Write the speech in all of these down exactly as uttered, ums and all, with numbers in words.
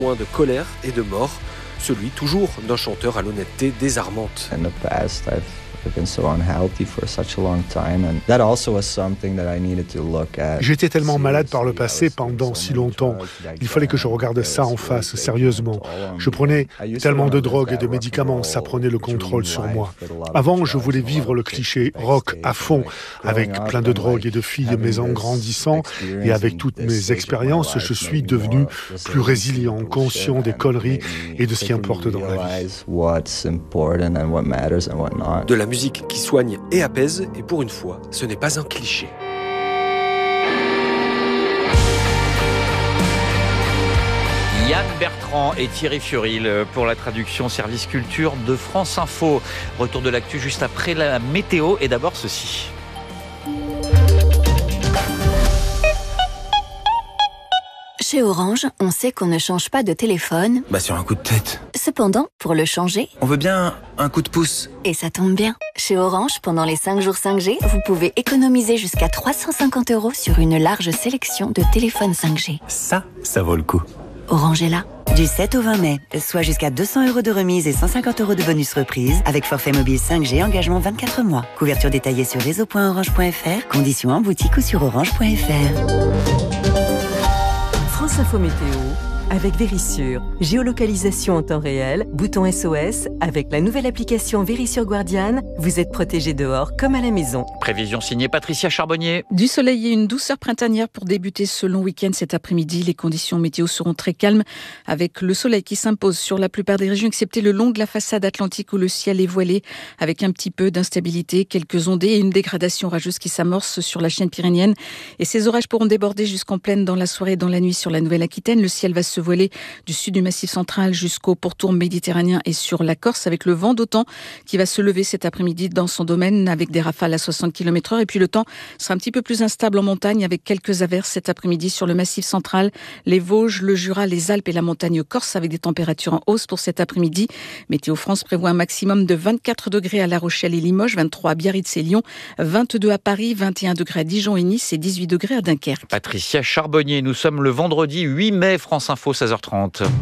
Moins de colère et de mort, celui toujours d'un chanteur à l'honnêteté désarmante. In the past, I've I've been so unhealthy for such a long time, and that also was something that I needed to look at. J'étais tellement malade par le passé pendant si longtemps. Il fallait que je regarde ça en face, sérieusement. Je prenais tellement de drogues et de médicaments, ça prenait le contrôle sur moi. Avant, je voulais vivre le cliché rock à fond, avec plein de drogues et de filles, mais en grandissant et avec toutes mes expériences, je suis devenu plus résilient, conscient des conneries et de ce qui importe dans la vie. De la musique qui soigne et apaise, et pour une fois, ce n'est pas un cliché. Yann Bertrand et Thierry Furil pour la traduction Service Culture de France Info. Retour de l'actu juste après la météo, et d'abord ceci. Chez Orange, on sait qu'on ne change pas de téléphone. Bah sur un coup de tête. Cependant, pour le changer, on veut bien un coup de pouce. Et ça tombe bien. Chez Orange, pendant les cinq jours cinq G, vous pouvez économiser jusqu'à trois cent cinquante euros sur une large sélection de téléphones cinq G. Ça, ça vaut le coup. Orange est là. Du sept au vingt mai, soit jusqu'à deux cents euros de remise et cent cinquante euros de bonus reprise avec forfait mobile cinq G, engagement vingt-quatre mois. Couverture détaillée sur réseau point orange point f r, conditions en boutique ou sur orange point f r. France Info Météo avec Vérissure. Géolocalisation en temps réel, bouton S O S. Avec la nouvelle application Vérissure Guardian, vous êtes protégé dehors comme à la maison. Prévision signée Patricia Charbonnier. Du soleil et une douceur printanière pour débuter ce long week-end cet après-midi. Les conditions météo seront très calmes avec le soleil qui s'impose sur la plupart des régions, excepté le long de la façade atlantique où le ciel est voilé avec un petit peu d'instabilité, quelques ondées et une dégradation orageuse qui s'amorce sur la chaîne pyrénéenne. Et ces orages pourront déborder jusqu'en pleine dans la soirée et dans la nuit sur la Nouvelle-Aquitaine. Le ciel va se voiler du sud du Massif central jusqu'au pourtour méditerranéen et sur la Corse, avec le vent d'OTAN qui va se lever cet après-midi dans son domaine avec des rafales à soixante kilomètres heure. Et puis le temps sera un petit peu plus instable en montagne avec quelques averses cet après-midi sur le Massif central, les Vosges, le Jura, les Alpes et la montagne corse avec des températures en hausse pour cet après-midi. Météo France prévoit un maximum de vingt-quatre degrés à La Rochelle et Limoges, vingt-trois à Biarritz et Lyon, vingt-deux à Paris, vingt et un degrés à Dijon et Nice et dix-huit degrés à Dunkerque. Patricia Charbonnier, nous sommes le vendredi huit mai, France Info, seize heures trente.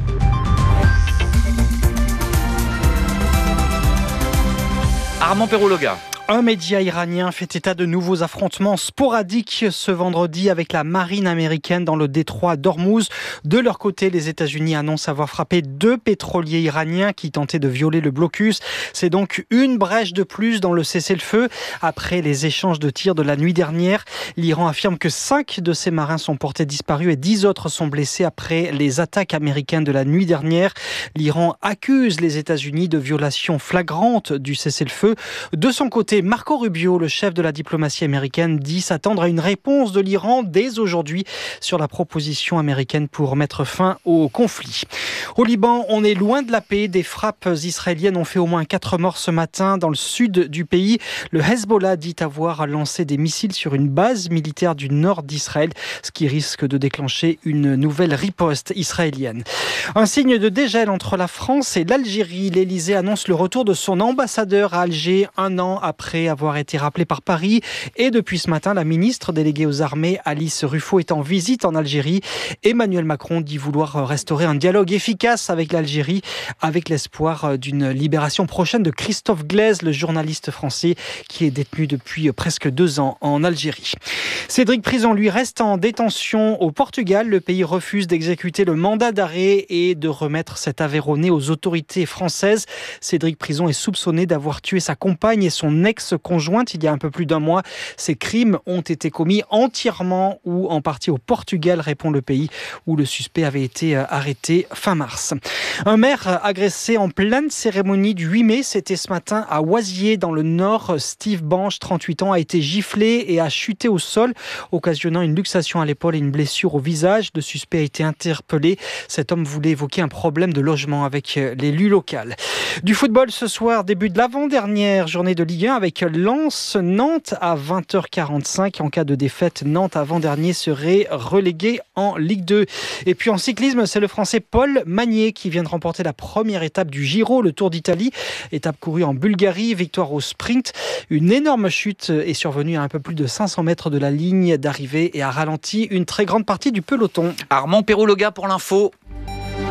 Armand Perrologa. Un média iranien fait état de nouveaux affrontements sporadiques ce vendredi avec la marine américaine dans le détroit d'Ormuz. De leur côté, les États-Unis annoncent avoir frappé deux pétroliers iraniens qui tentaient de violer le blocus. C'est donc une brèche de plus dans le cessez-le-feu. Après les échanges de tirs de la nuit dernière, l'Iran affirme que cinq de ses marins sont portés disparus et dix autres sont blessés après les attaques américaines de la nuit dernière. L'Iran accuse les États-Unis de violation flagrante du cessez-le-feu. De son côté, Marco Rubio, le chef de la diplomatie américaine, dit s'attendre à une réponse de l'Iran dès aujourd'hui sur la proposition américaine pour mettre fin au conflit. Au Liban, on est loin de la paix. Des frappes israéliennes ont fait au moins quatre morts ce matin dans le sud du pays. Le Hezbollah dit avoir lancé des missiles sur une base militaire du nord d'Israël, ce qui risque de déclencher une nouvelle riposte israélienne. Un signe de dégel entre la France et l'Algérie. L'Élysée annonce le retour de son ambassadeur à Alger un an après avoir été rappelé par Paris. Et depuis ce matin, la ministre déléguée aux armées, Alice Ruffo, est en visite en Algérie. Emmanuel Macron dit vouloir restaurer un dialogue efficace avec l'Algérie, avec l'espoir d'une libération prochaine de Christophe Glaise, le journaliste français qui est détenu depuis presque deux ans en Algérie. Cédric Prison, lui, reste en détention au Portugal. Le pays refuse d'exécuter le mandat d'arrêt et de remettre cet Aveyronais aux autorités françaises. Cédric Prison est soupçonné d'avoir tué sa compagne et son ex-conjointe il y a un peu plus d'un mois. Ces crimes ont été commis entièrement ou en partie au Portugal, répond le pays, où le suspect avait été arrêté fin mars. Un maire agressé en pleine cérémonie du huit mai, c'était ce matin à Oisier dans le Nord. Steve Banche, trente-huit ans, a été giflé et a chuté au sol, occasionnant une luxation à l'épaule et une blessure au visage. Le suspect a été interpellé. Cet homme voulait évoquer un problème de logement avec l'élu local. Du football ce soir, début de l'avant-dernière journée de Ligue un avec Lens-Nantes à vingt heures quarante-cinq. En cas de défaite, Nantes avant-dernier serait relégué en Ligue deux. Et puis en cyclisme, c'est le Français Paul Magnier qui vient de remporter la première étape du Giro, le Tour d'Italie. Étape courue en Bulgarie, victoire au sprint. Une énorme chute est survenue à un peu plus de cinq cents mètres de la ligne d'arrivée et a ralenti une très grande partie du peloton. Armand Perrologa pour l'info.